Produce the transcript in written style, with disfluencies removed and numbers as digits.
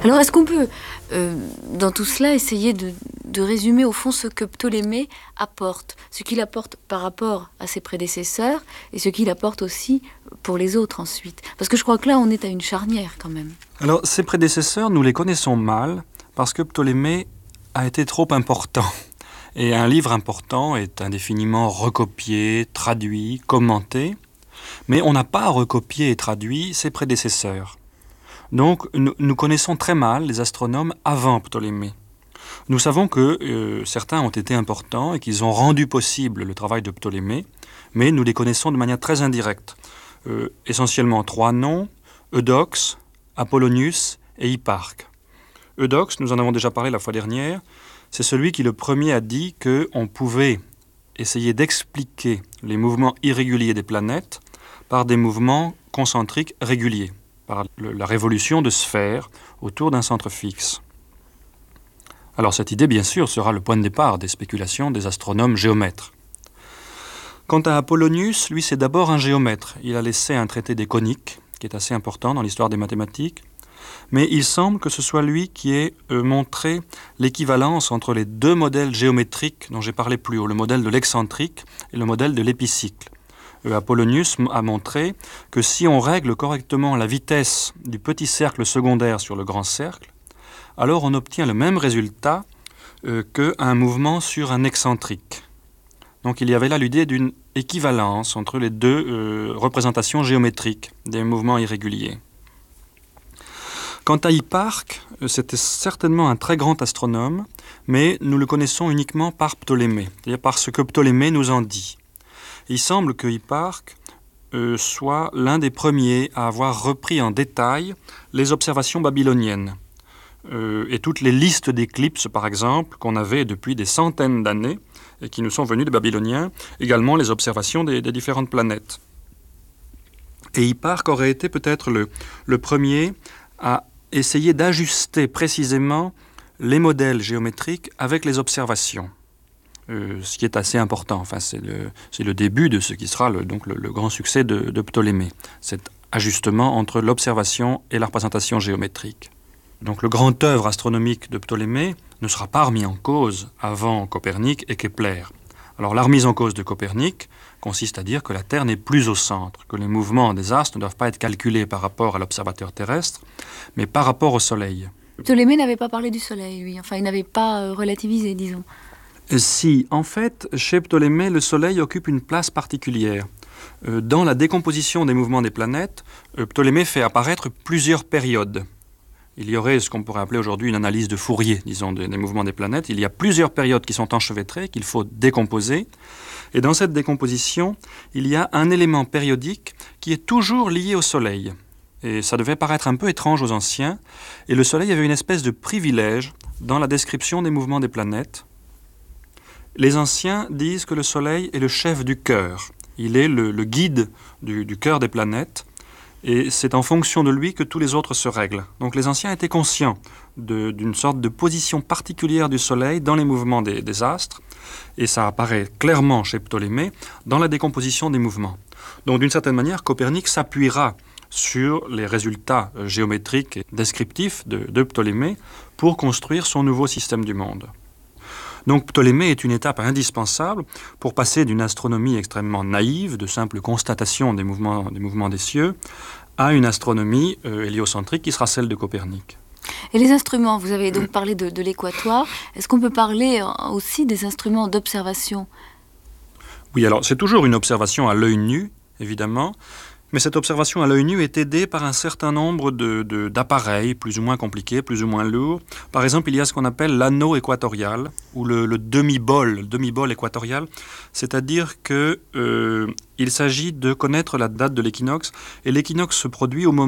Alors est-ce qu'on peut, dans tout cela, essayer de résumer au fond ce que Ptolémée apporte, ce qu'il apporte par rapport à ses prédécesseurs et ce qu'il apporte aussi pour les autres ensuite? Parce que je crois que là, on est à une charnière quand même. Alors, ses prédécesseurs, nous les connaissons mal parce que Ptolémée a été trop important. Et un livre important est indéfiniment recopié, traduit, commenté, mais on n'a pas recopié et traduit ses prédécesseurs. Donc, nous connaissons très mal les astronomes avant Ptolémée. Nous savons que certains ont été importants et qu'ils ont rendu possible le travail de Ptolémée, mais nous les connaissons de manière très indirecte. Essentiellement 3 noms, Eudoxe, Apollonius et Hipparque. Eudoxe, nous en avons déjà parlé la fois dernière, c'est celui qui le premier a dit qu'on pouvait essayer d'expliquer les mouvements irréguliers des planètes par des mouvements concentriques réguliers, par la révolution de sphères autour d'un centre fixe. Alors cette idée, bien sûr, sera le point de départ des spéculations des astronomes géomètres. Quant à Apollonius, lui, c'est d'abord un géomètre. Il a laissé un traité des coniques, qui est assez important dans l'histoire des mathématiques, mais il semble que ce soit lui qui ait montré l'équivalence entre les 2 modèles géométriques dont j'ai parlé plus haut, le modèle de l'excentrique et le modèle de l'épicycle. Apollonius a montré que si on règle correctement la vitesse du petit cercle secondaire sur le grand cercle, alors on obtient le même résultat qu'un mouvement sur un excentrique. Donc il y avait là l'idée d'une équivalence entre les 2 représentations géométriques des mouvements irréguliers. Quant à Hipparque, c'était certainement un très grand astronome, mais nous le connaissons uniquement par Ptolémée, c'est-à-dire par ce que Ptolémée nous en dit. Il semble que Hipparque soit l'un des premiers à avoir repris en détail les observations babyloniennes. Et toutes les listes d'éclipses, par exemple, qu'on avait depuis des centaines d'années et qui nous sont venues des Babyloniens, également les observations des différentes planètes. Et Hipparque aurait été peut-être le premier à essayer d'ajuster précisément les modèles géométriques avec les observations. Ce qui est assez important. Enfin, c'est le début de ce qui sera le grand succès de Ptolémée, cet ajustement entre l'observation et la représentation géométrique. Donc le grand œuvre astronomique de Ptolémée ne sera pas remis en cause avant Copernic et Kepler. Alors la remise en cause de Copernic consiste à dire que la Terre n'est plus au centre, que les mouvements des astres ne doivent pas être calculés par rapport à l'observateur terrestre, mais par rapport au Soleil. Ptolémée n'avait pas parlé du Soleil, lui. Enfin, il n'avait pas relativisé, disons. Si, en fait, chez Ptolémée, le Soleil occupe une place particulière. Dans la décomposition des mouvements des planètes, Ptolémée fait apparaître plusieurs périodes. Il y aurait ce qu'on pourrait appeler aujourd'hui une analyse de Fourier, disons, des mouvements des planètes. Il y a plusieurs périodes qui sont enchevêtrées, qu'il faut décomposer. Et dans cette décomposition, il y a un élément périodique qui est toujours lié au Soleil. Et ça devait paraître un peu étrange aux anciens. Et le Soleil avait une espèce de privilège dans la description des mouvements des planètes. Les anciens disent que le Soleil est le chef du cœur. Il est le guide du cœur des planètes. Et c'est en fonction de lui que tous les autres se règlent. Donc les anciens étaient conscients d'une sorte de position particulière du Soleil dans les mouvements des astres, et ça apparaît clairement chez Ptolémée dans la décomposition des mouvements. Donc d'une certaine manière, Copernic s'appuiera sur les résultats géométriques et descriptifs de Ptolémée pour construire son nouveau système du monde. Donc Ptolémée est une étape indispensable pour passer d'une astronomie extrêmement naïve, de simple constatation des mouvements des cieux, à une astronomie héliocentrique qui sera celle de Copernic. Et les instruments, vous avez donc parlé de l'équatoire. Est-ce qu'on peut parler aussi des instruments d'observation? Oui, alors c'est toujours une observation à l'œil nu, évidemment. Mais cette observation à l'œil nu est aidée par un certain nombre d'appareils plus ou moins compliqués, plus ou moins lourds. Par exemple, il y a ce qu'on appelle l'anneau équatorial, ou le demi-bol équatorial, c'est-à-dire qu'il s'agit de connaître la date de l'équinoxe, et l'équinoxe se produit au moment